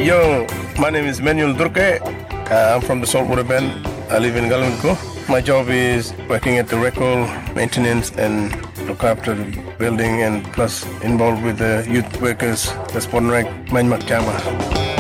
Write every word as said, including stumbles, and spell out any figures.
Yo, my name is Manuel Durke. Uh, I'm from the Saltwater Band. I live in Galunko. My job is working at the record, maintenance, and look after the building, and plus involved with the youth workers, the Sponrek Manmak Jama.